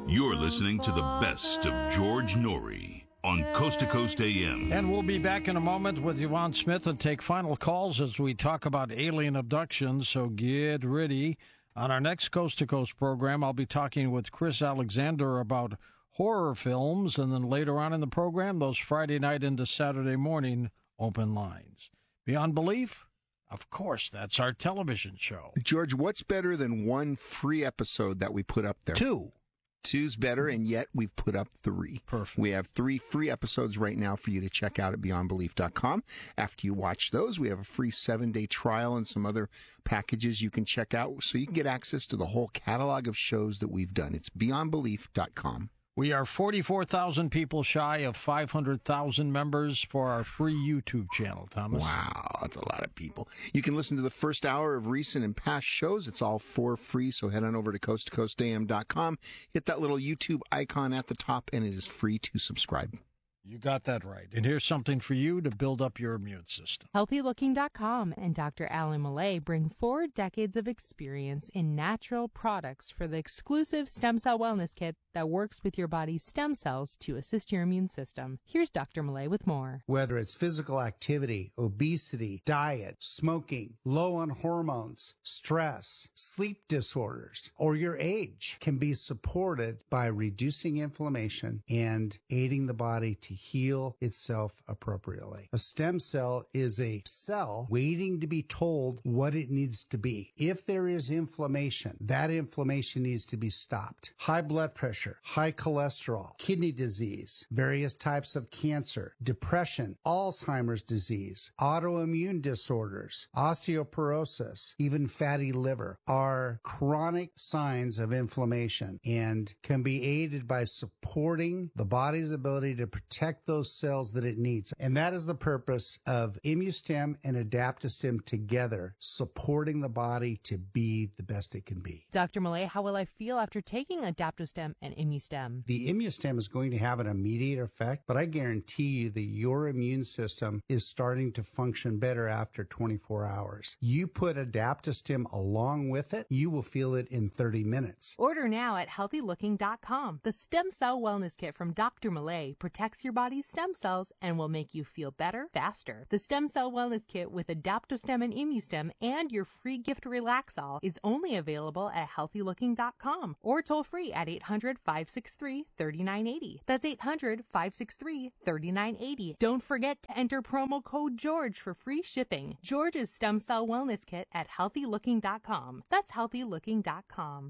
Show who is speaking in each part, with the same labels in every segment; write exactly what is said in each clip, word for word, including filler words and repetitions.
Speaker 1: You're listening to the best of George Noory on Coast to Coast A M.
Speaker 2: And we'll be back in a moment with Yvonne Smith and take final calls as we talk about alien abductions, so get ready. On our next Coast to Coast program, I'll be talking with Chris Alexander about horror films, and then later on in the program, those Friday night into Saturday morning open lines. Beyond Belief? Of course, that's our television show.
Speaker 3: George, what's better than one free episode that we put up there?
Speaker 2: Two.
Speaker 3: Two's better, and yet we've put up three.
Speaker 2: Perfect.
Speaker 3: We have three free episodes right now for you to check out at beyond belief dot com. After you watch those, we have a free seven-day trial and some other packages you can check out so you can get access to the whole catalog of shows that we've done. It's beyond belief dot com.
Speaker 2: We are forty-four thousand people shy of five hundred thousand members for our free YouTube channel, Thomas.
Speaker 3: Wow, that's a lot of people. You can listen to the first hour of recent and past shows. It's all for free, so head on over to coast to coast a m dot com. Hit that little YouTube icon at the top, and it is free to subscribe.
Speaker 2: You got that right. And here's something for you to build up your immune system.
Speaker 4: healthy looking dot com and Doctor Alan Millay bring four decades of experience in natural products for the exclusive Stem Cell Wellness Kit that works with your body's stem cells to assist your immune system. Here's Doctor Millay with more.
Speaker 5: Whether it's physical activity, obesity, diet, smoking, low on hormones, stress, sleep disorders, or your age can be supported by reducing inflammation and aiding the body to heal itself appropriately. A stem cell is a cell waiting to be told what it needs to be. If there is inflammation, that inflammation needs to be stopped. High blood pressure, high cholesterol, kidney disease, various types of cancer, depression, Alzheimer's disease, autoimmune disorders, osteoporosis, even fatty liver are chronic signs of inflammation and can be aided by supporting the body's ability to protect those cells that it needs. And that is the purpose of ImmuStem and Adaptostem together, supporting the body to be the best it can be.
Speaker 4: Doctor Millay, how will I feel after taking Adaptostem and ImmuStem?
Speaker 5: The ImmuStem is going to have an immediate effect, but I guarantee you that your immune system is starting to function better after twenty-four hours. You put Adaptostem along with it, you will feel it in thirty minutes.
Speaker 4: Order now at healthy looking dot com. The Stem Cell Wellness Kit from Doctor Millay protects your body's stem cells and will make you feel better, faster. The Stem Cell Wellness Kit with Adaptostem and ImmuStem and your free gift Relaxol is only available at healthy looking dot com or toll free at eight hundred, five six three, three nine eight zero. That's eight hundred, five six three, three nine eight zero. Don't forget to enter promo code George for free shipping. George's Stem Cell Wellness Kit at healthy looking dot com. That's healthy looking dot com.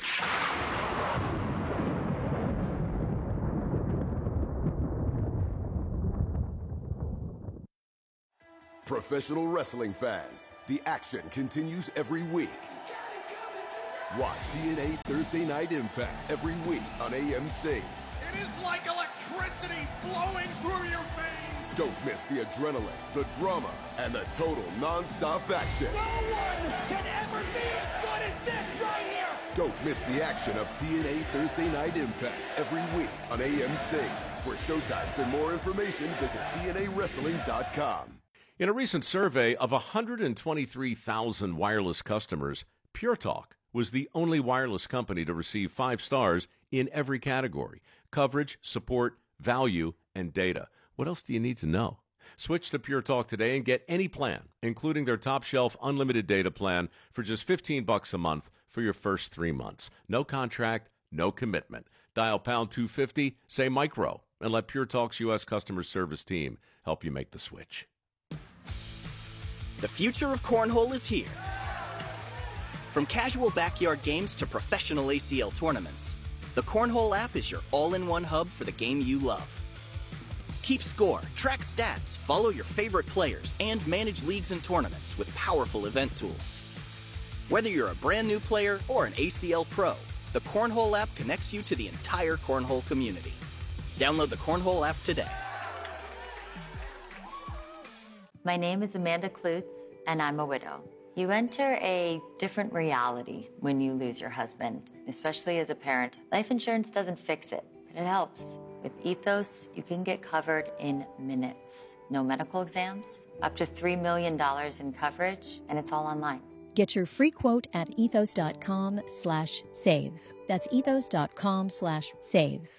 Speaker 6: Professional wrestling fans, the action continues every week. Watch T N A Thursday Night Impact every week on A M C.
Speaker 7: It is like electricity flowing through your veins.
Speaker 6: Don't miss the adrenaline, the drama, and the total non-stop action.
Speaker 7: No one can ever be as good as this right here.
Speaker 6: Don't miss the action of T N A Thursday Night Impact every week on A M C. For showtimes and more information, visit T N A wrestling dot com.
Speaker 8: In a recent survey of one hundred twenty-three thousand wireless customers, Pure Talk was the only wireless company to receive five stars in every category: coverage, support, value, and data. What else do you need to know? Switch to Pure Talk today and get any plan, including their top-shelf unlimited data plan, for just fifteen bucks a month for your first three months. No contract, no commitment. Dial pound two fifty, say micro, and let Pure Talk's U S customer service team help you make the switch.
Speaker 9: The future of cornhole is here. From casual backyard games to professional A C L tournaments, the Cornhole app is your all-in-one hub for the game you love. Keep score, track stats, follow your favorite players, and manage leagues and tournaments with powerful event tools. Whether you're a brand new player or an A C L pro, the Cornhole app connects you to the entire cornhole community. Download the Cornhole app today.
Speaker 10: My name is Amanda Klutz, and I'm a widow. You enter a different reality when you lose your husband, especially as a parent. Life insurance doesn't fix it, but it helps. With Ethos, you can get covered in minutes. No medical exams, up to three million dollars in coverage, and it's all online.
Speaker 11: Get your free quote at ethos.com slash save. That's ethos.com slash save.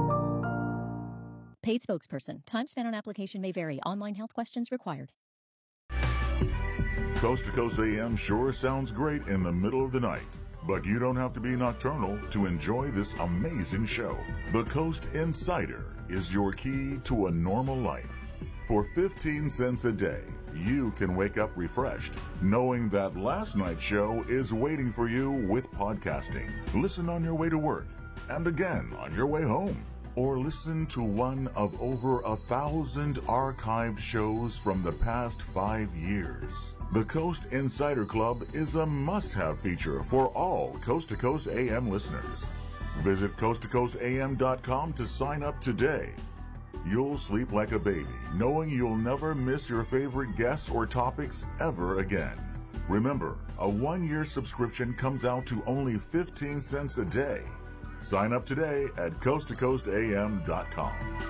Speaker 11: Paid spokesperson. Time spent on application may vary. Online health questions required.
Speaker 12: Coast to Coast A M sure sounds great in the middle of the night. But you don't have to be nocturnal to enjoy this amazing show. The Coast Insider is your key to a normal life. For fifteen cents a day, you can wake up refreshed, knowing that last night's show is waiting for you with podcasting. Listen on your way to work, and again on your way home. Or listen to one of over a thousand archived shows from the past five years. The Coast Insider Club is a must-have feature for all Coast to Coast A M listeners. Visit coast to coast a m dot com to sign up today. You'll sleep like a baby, knowing you'll never miss your favorite guests or topics ever again. Remember, a one-year subscription comes out to only fifteen cents a day. Sign up today at coast to coast a m dot com.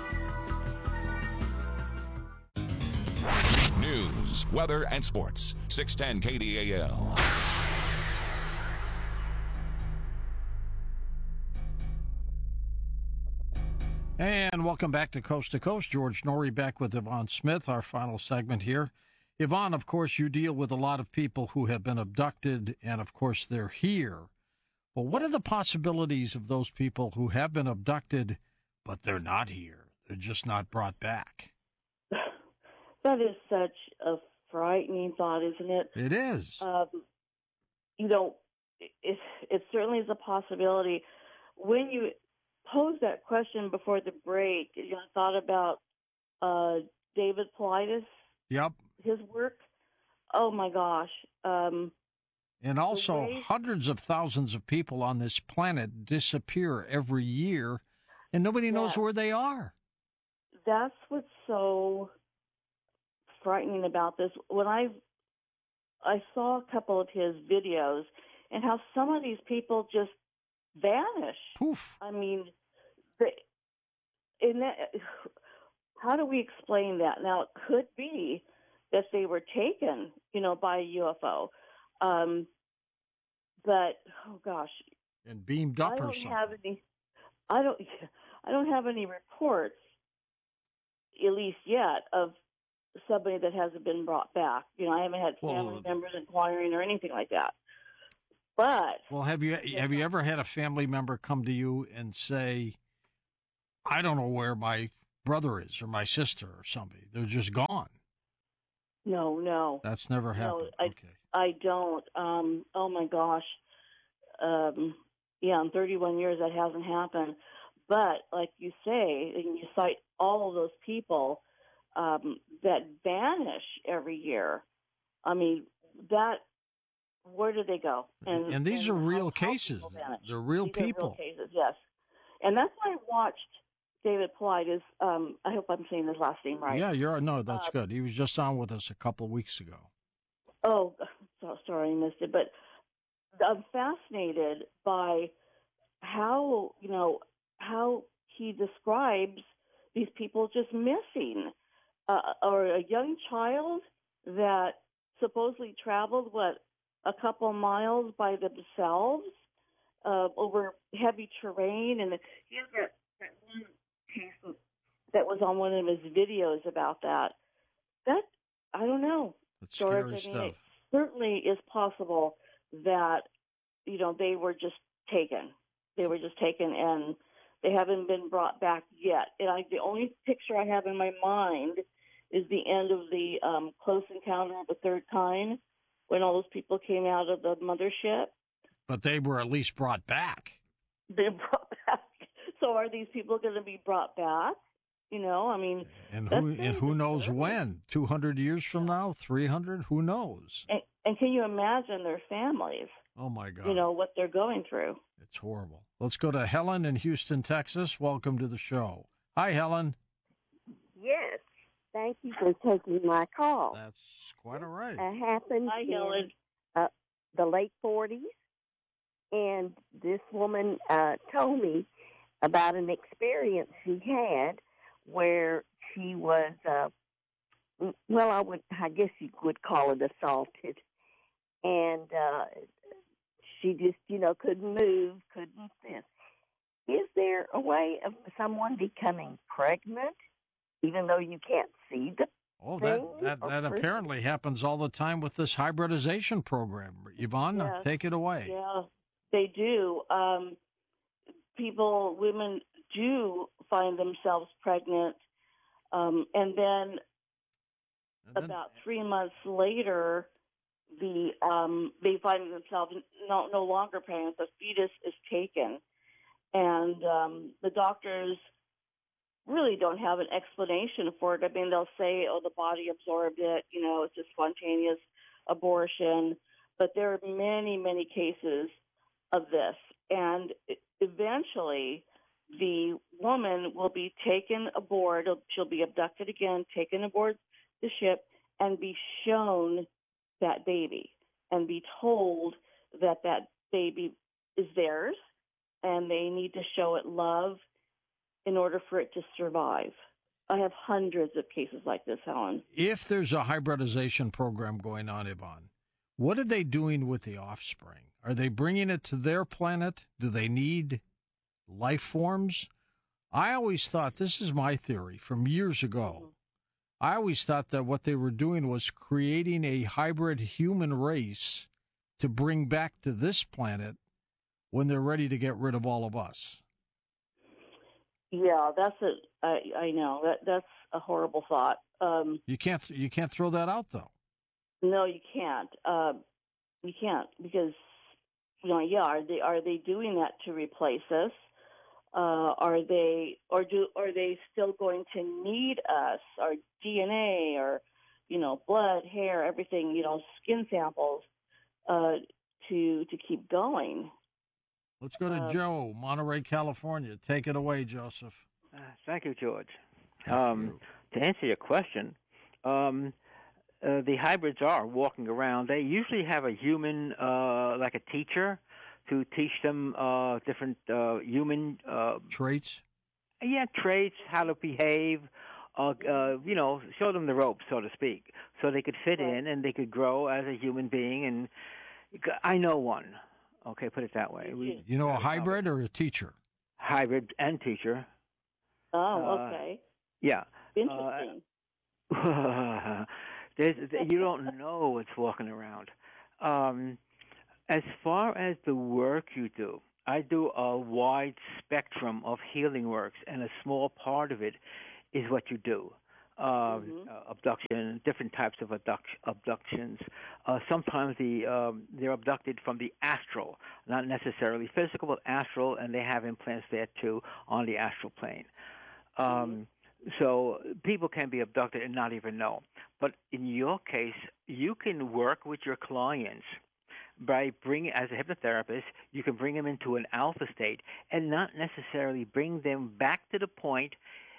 Speaker 13: News, weather, and sports. six ten K D A L.
Speaker 2: And welcome back to Coast to Coast. George Noory back with Yvonne Smith, our final segment here. Yvonne, of course, you deal with a lot of people who have been abducted, and of course they're here. Well, what are the possibilities of those people who have been abducted, but they're not here? They're just not brought back.
Speaker 14: That is such a frightening thought, isn't it?
Speaker 2: It is.
Speaker 14: Um, you know, it, it certainly is a possibility. When you posed that question before the break, you know, I thought about uh, David Paulides.
Speaker 2: Yep.
Speaker 14: His work. Oh, my gosh. Um,
Speaker 2: and also, hundreds of thousands of people on this planet disappear every year, and nobody knows
Speaker 14: yeah.
Speaker 2: where they are.
Speaker 14: That's what's so frightening about this. When I I saw a couple of his videos and how some of these people just vanish.
Speaker 2: Poof.
Speaker 14: I mean, the, in that, how do we explain that? Now, it could be that they were taken, you know, by a U F O. Um, but, oh, gosh.
Speaker 2: And beamed up
Speaker 14: I
Speaker 2: or
Speaker 14: don't
Speaker 2: something.
Speaker 14: Have any, I don't, I don't have any reports, at least yet, of somebody that hasn't been brought back. You know, I haven't had family
Speaker 2: well,
Speaker 14: members inquiring or anything like that. But
Speaker 2: well, have you have you ever had a family member come to you and say, "I don't know where my brother is or my sister or somebody. They're just gone"?
Speaker 14: No, no,
Speaker 2: that's never happened.
Speaker 14: No, I,
Speaker 2: okay,
Speaker 14: I don't. Um, oh my gosh, um, yeah, in thirty-one years that hasn't happened. But like you say, and you cite all of those people um, that vanish every year. I mean, that. Where do they go?
Speaker 2: And, and these and are real cases. They're real
Speaker 14: these
Speaker 2: people.
Speaker 14: Are real cases, yes. And that's why I watched David Paulides. Um, I hope I'm saying his last name right.
Speaker 2: Yeah, you're no, that's
Speaker 14: uh,
Speaker 2: good. He was just on with us a couple of weeks ago.
Speaker 14: Oh, so sorry I missed it. But I'm fascinated by how, you know, how he describes these people just missing. Uh, or a young child that supposedly traveled, what, a couple miles by themselves uh, over heavy terrain. And he has that, that one case that was on one of his videos about that. That, I don't know.
Speaker 2: That's
Speaker 14: George,
Speaker 2: scary
Speaker 14: I mean,
Speaker 2: stuff.
Speaker 14: it certainly is possible that, you know, they were just taken. They were just taken and they haven't been brought back yet. And I, the only picture I have in my mind is the end of the um, Close Encounter of the Third Kind, when all those people came out of the mothership.
Speaker 2: But they were at least brought back.
Speaker 14: They brought back. So are these people going to be brought back? You know, I mean.
Speaker 2: And who and who knows disturbing. When? two hundred years from now? three hundred? Who knows?
Speaker 14: And, and can you imagine their families?
Speaker 2: Oh, my God.
Speaker 14: You know, what they're going through.
Speaker 2: It's horrible. Let's go to Helen in Houston, Texas. Welcome to the show. Hi, Helen.
Speaker 15: Yes. Thank you for taking my call.
Speaker 2: That's quite all right.
Speaker 15: It happened
Speaker 14: Hi,
Speaker 15: in uh, the late forties, and this woman uh, told me about an experience she had where she was, uh, well, I would, I guess you would call it assaulted, and uh, she just, you know, couldn't move, couldn't this. Is there a way of someone becoming pregnant, even though you can't see the
Speaker 2: Oh,
Speaker 15: thing?
Speaker 2: that, that,
Speaker 15: or
Speaker 2: that
Speaker 15: person?
Speaker 2: apparently happens all the time with this hybridization program. Yvonne,
Speaker 14: Yes.
Speaker 2: take it away.
Speaker 14: Yeah, they do. Um, people, women do find themselves pregnant, um, and then
Speaker 2: And then-
Speaker 14: about three months later, the um, they find themselves no no longer pregnant. The fetus is taken, and um, the doctors really don't have an explanation for it. I mean, they'll say, "Oh, the body absorbed it," you know, it's a spontaneous abortion. But there are many, many cases of this, and eventually, the woman will be taken aboard. She'll be abducted again, taken aboard the ship, and be shown that baby, and be told that that baby is theirs, and they need to show it love in order for it to survive. I have hundreds of cases like this, Helen.
Speaker 2: If there's a hybridization program going on, Yvonne, what are they doing with the offspring? Are they bringing it to their planet? Do they need life forms? I always thought, this is my theory from years ago, I always thought that what they were doing was creating a hybrid human race to bring back to this planet when they're ready to get rid of all of us.
Speaker 14: Yeah, that's a. I, I know that that's a horrible thought. Um,
Speaker 2: You can't th- you can't throw that out though.
Speaker 14: no, you can't. Uh, you can't because you know. Yeah, are they are they doing that to replace us? Uh, are they or do are they still going to need us? Our D N A or you know blood, hair, everything. You know, skin samples uh, to to keep going.
Speaker 2: Let's go to
Speaker 14: Um,
Speaker 2: Joe, Monterey, California. Take it away, Joseph.
Speaker 16: Uh, thank you, George. Um, to answer your question, um, uh, the hybrids are walking around. They usually have a human, uh, like a teacher, to teach them uh, different uh, human uh,
Speaker 2: traits.
Speaker 16: Yeah, traits, how to behave. Uh, uh, you know, show them the ropes, so to speak, so they could fit in and they could grow as a human being. And I know one. Okay, put it that way. We,
Speaker 2: You know, a hybrid or a teacher?
Speaker 16: hybrid and teacher.
Speaker 14: Oh,
Speaker 16: Uh,
Speaker 14: okay.
Speaker 16: Yeah.
Speaker 14: Interesting.
Speaker 16: Uh, there's, you don't know what's walking around. Um, as far as the work you do, I do a wide spectrum of healing works, and a small part of it is what you do. Uh,
Speaker 14: Mm-hmm.
Speaker 16: uh, abduction, different types of abduct- abductions. Uh, sometimes the um, they're abducted from the astral, not necessarily physical, but astral, and they have implants there too on the astral plane. Um, so people can be abducted and not even know. But in your case, you can work with your clients by bringing, as a hypnotherapist, you can bring them into an alpha state and not necessarily bring them back to the point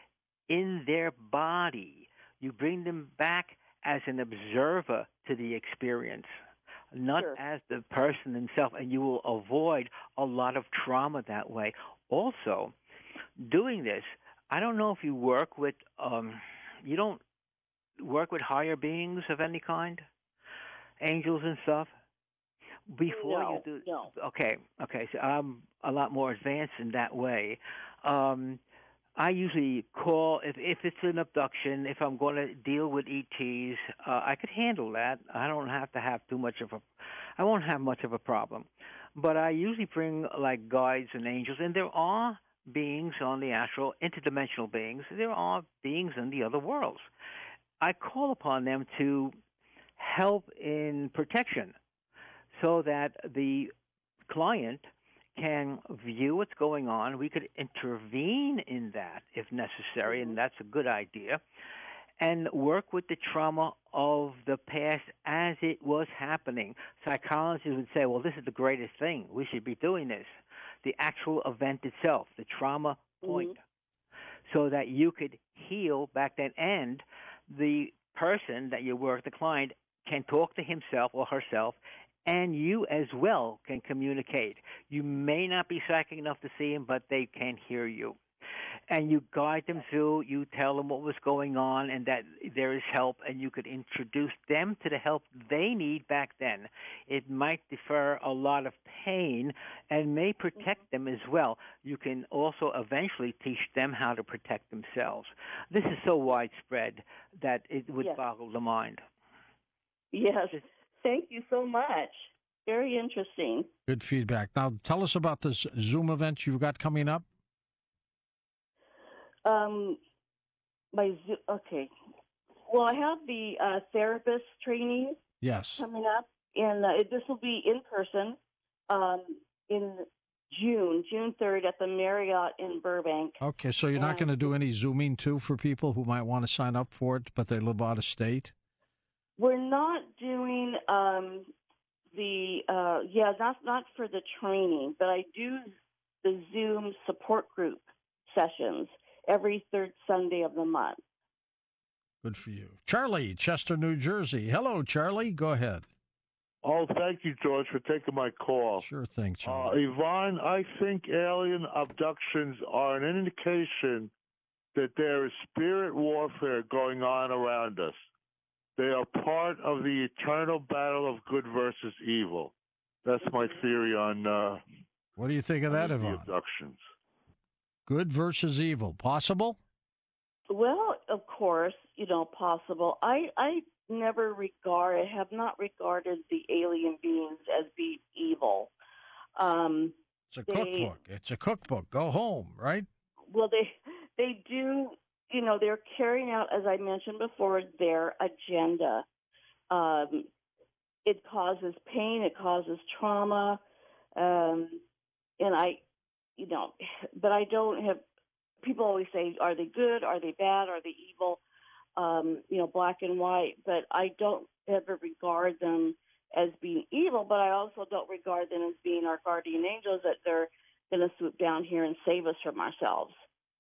Speaker 16: in their body. You bring them back as an observer to the experience, not
Speaker 14: Sure.
Speaker 16: as the person themselves, and you will avoid a lot of trauma that way. Also, doing this, I don't know if you work with, um, you don't work with higher beings of any kind, angels and stuff? Before
Speaker 14: No,
Speaker 16: you do,
Speaker 14: no.
Speaker 16: okay, okay, so I'm a lot more advanced in that way. Um, I usually call, if, if it's an abduction, if I'm going to deal with E Ts, uh, I could handle that. I don't have to have too much of a, I won't have much of a problem. But I usually bring like guides and angels, and there are beings on the astral, interdimensional beings. There are beings in the other worlds. I call upon them to help in protection so that the client can view what's going on. We could intervene in that if necessary, and that's a good idea, and work with the trauma of the past as it was happening. Psychologists would say, well, this is the greatest thing. We should be doing this. The actual event itself, the trauma point, so that you could heal back then, and the person that you work, the client, can talk to himself or herself, and you as well can communicate. You may not be psychic enough to see him, but they can hear you. and you guide them through. You tell them what was going on and that there is help, and you could introduce them to the help they need back then. It might defer a lot of pain and may protect them as well. You can also eventually teach them how to protect themselves. This is so widespread that it would
Speaker 14: Yes.
Speaker 16: boggle the mind.
Speaker 14: Yes. Thank you so much. Very interesting.
Speaker 2: Good feedback. Now, tell us about this Zoom event you've got coming up.
Speaker 14: Um, my Zo- okay. Well, I have the uh, therapist training
Speaker 2: Yes.
Speaker 14: coming up, and uh, this will be in person um, in June, June third at the Marriott in Burbank.
Speaker 2: Okay, so you're not
Speaker 14: And-
Speaker 2: going to do any Zooming, too, for people who might want to sign up for it, but they live out of state?
Speaker 14: We're not doing um, the uh, yeah, not not for the training, but I do the Zoom support group sessions every third Sunday of the month.
Speaker 2: Good for you. Charlie, Chester, New Jersey. Hello, Charlie. Go ahead.
Speaker 17: Oh, thank you, George, for taking my call.
Speaker 2: Sure thing,
Speaker 17: Uh,
Speaker 2: Charlie.
Speaker 17: Yvonne, I think alien abductions are an indication that there is spirit warfare going on around us. They are part of the eternal battle of good versus evil. That's my theory on uh,
Speaker 2: What do you think of that,
Speaker 17: the
Speaker 2: Yvonne?
Speaker 17: abductions.
Speaker 2: Good versus evil. Possible?
Speaker 14: Well, of course, you know, possible. I I never regard, I have not regarded the alien beings as being evil. Um,
Speaker 2: It's a
Speaker 14: they,
Speaker 2: cookbook. It's a cookbook. Go home, right?
Speaker 14: Well, they they do, you know, they're carrying out, as I mentioned before, their agenda. Um, it causes pain. It causes trauma, um, and I, you know, but I don't have. People always say, "Are they good? Are they bad? Are they evil?" Um, you know, black and white. But I don't ever regard them as being evil. But I also don't regard them as being our guardian angels, that they're going to swoop down here and save us from ourselves.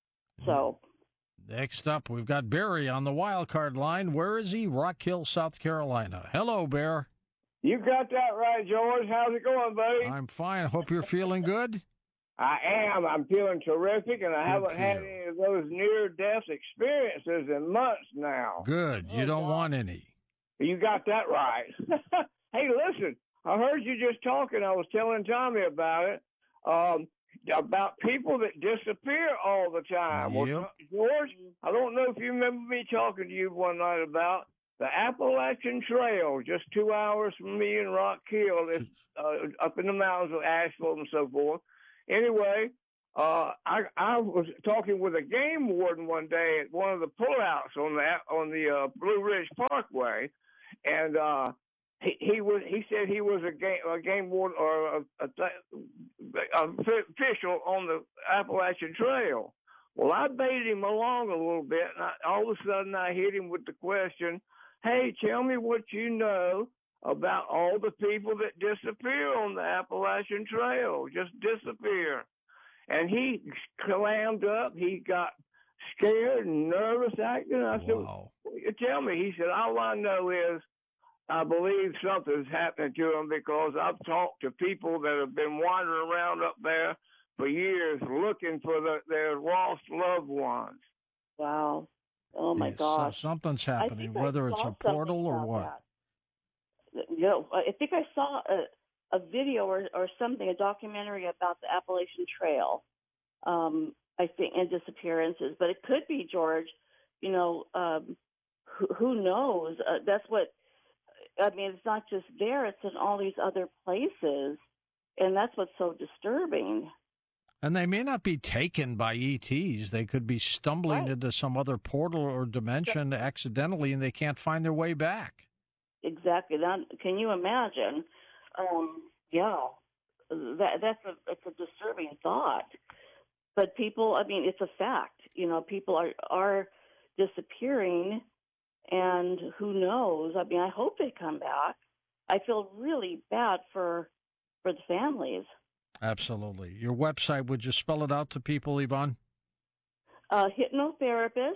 Speaker 14: So,
Speaker 2: Next up, we've got Barry on the wild card line. Where is he? Rock Hill, South Carolina. Hello, Bear.
Speaker 18: You got that right, George. How's it going, buddy?
Speaker 2: I'm fine. Hope you're feeling good.
Speaker 18: I am. I'm feeling terrific, and I
Speaker 2: Good
Speaker 18: haven't
Speaker 2: for
Speaker 18: had
Speaker 2: you.
Speaker 18: any of those near-death experiences in months now.
Speaker 2: Good. You don't want any.
Speaker 18: You got that right. Hey, listen, I heard you just talking. I was telling Tommy about it, um, about people that disappear all the time. Well,
Speaker 2: Yep.
Speaker 18: George, I don't know if you remember me talking to you one night about the Appalachian Trail, just two hours from me in Rock Hill. It's uh, up in the mountains of Asheville and so forth. Anyway, uh, I I was talking with a game warden one day at one of the pullouts on the on the uh, Blue Ridge Parkway, and uh, he he was he said he was a game a game warden or a, a, a official on the Appalachian Trail. Well, I baited him along a little bit, and I, all of a sudden I hit him with the question, "Hey, tell me what you know about all the people that disappear on the Appalachian Trail, just disappear." And he clammed up. He got scared and nervous acting. I
Speaker 2: Wow.
Speaker 18: said, "Tell me." He said, "All I know is I believe something's happening to them because I've talked to people that have been wandering around up there for years looking for the, their lost loved ones."
Speaker 14: Wow. Oh, my
Speaker 2: Yes,
Speaker 14: gosh.
Speaker 2: so something's
Speaker 14: I
Speaker 2: happening,
Speaker 14: think I
Speaker 2: whether it's
Speaker 14: saw
Speaker 2: a portal
Speaker 14: something
Speaker 2: or
Speaker 14: about
Speaker 2: what.
Speaker 14: that. You know, I think I saw a, a video or, or something, a documentary about the Appalachian Trail, um, I think, and disappearances. But it could be, George, you know, um, who, who knows? Uh, that's what, I mean, it's not just there, it's in all these other places. And that's what's so disturbing.
Speaker 2: And they may not be taken by E Ts. They could be stumbling
Speaker 14: Right.
Speaker 2: into some other portal or dimension accidentally, and they can't find their way back.
Speaker 14: Exactly. That, can you imagine? Um, yeah, that that's a it's a disturbing thought. But people, I mean, it's a fact. You know, people are are disappearing, and who knows? I mean, I hope they come back. I feel really bad for for the families.
Speaker 2: Absolutely. Your website, would you spell it out to people, Yvonne?
Speaker 14: Uh, hypnotherapist,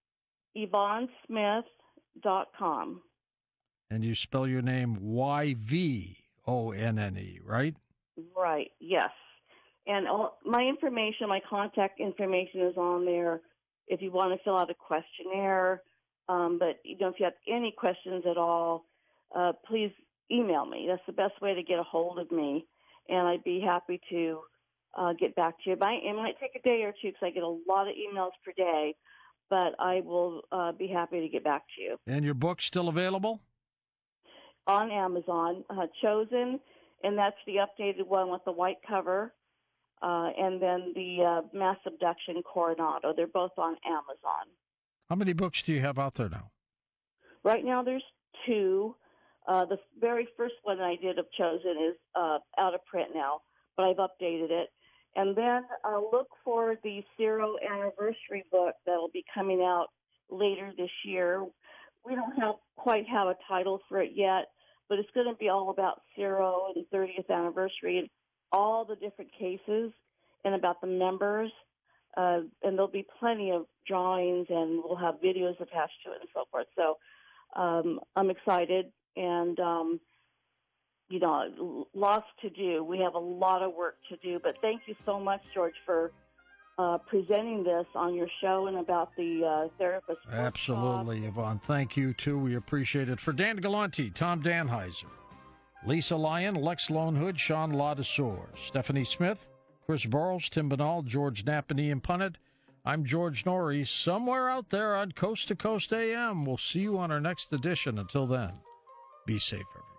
Speaker 14: Yvonne Smith dot com.
Speaker 2: And you spell your name Y V O N N E, right?
Speaker 14: Right, yes. And all, my information, my contact information is on there if you want to fill out a questionnaire. Um, but you know, if you have any questions at all, uh, please email me. That's the best way to get a hold of me, and I'd be happy to uh, get back to you. But it might take a day or two because I get a lot of emails per day, but I will uh, be happy to get back to you.
Speaker 2: And your book's still available?
Speaker 14: On Amazon, uh, Chosen, and that's the updated one with the white cover, uh, and then the uh, Mass Abduction Coronado. They're both on Amazon.
Speaker 2: How many books do you have out there now?
Speaker 14: Right now there's two. Uh, the very first one I did of Chosen is uh, out of print now, but I've updated it. And then uh, look for the Zero Anniversary book that will be coming out later this year. We don't have quite have a title for it yet, but it's going to be all about Zero and thirtieth anniversary and all the different cases and about the members. Uh, and there'll be plenty of drawings, and we'll have videos attached to it and so forth. So um, I'm excited, and, um, you know, lots to do. We have a lot of work to do. But thank you so much, George, for uh, presenting this on your show and about the uh, therapist.
Speaker 2: Absolutely, workshop. Yvonne. Thank you, too. We appreciate it. For Dan Galante, Tom Danheiser, Lisa Lyon, Lex Lonehood, Sean Ladesor, Stephanie Smith, Chris Burrows, Tim Banal, George Knapp, and Ian Punnett. I'm George Norrie, somewhere out there on Coast to Coast A M. We'll see you on our next edition. Until then, be safe, everyone.